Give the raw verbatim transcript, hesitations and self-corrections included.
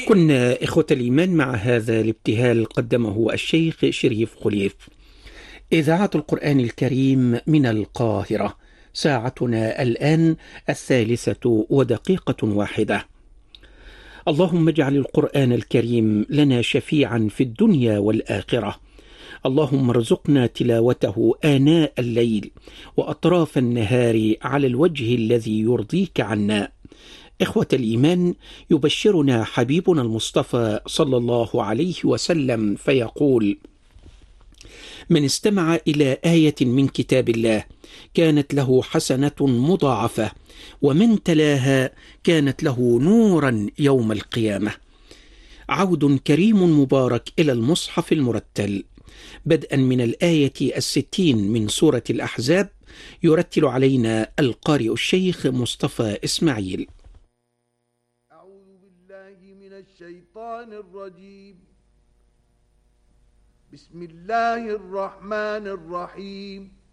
كنا إخوة الإيمان مع هذا الابتهال قدمه الشيخ شريف خليف. إذاعة القرآن الكريم من القاهرة، ساعتنا الآن الثالثة ودقيقة واحدة. اللهم اجعل القرآن الكريم لنا شفيعا في الدنيا والآخرة. اللهم ارزقنا تلاوته آناء الليل وأطراف النهار على الوجه الذي يرضيك عنا. إخوة الإيمان، يبشرنا حبيبنا المصطفى صلى الله عليه وسلم فيقول: من استمع إلى آية من كتاب الله كانت له حسنة مضاعفة، ومن تلاها كانت له نورا يوم القيامة. عود كريم مبارك إلى المصحف المرتل، بدءا من الآية الستين من سورة الأحزاب، يرتل علينا القارئ الشيخ مصطفى إسماعيل. أعوذ بالله من الشيطان الرجيم. بسم الله الرحمن الرحيم.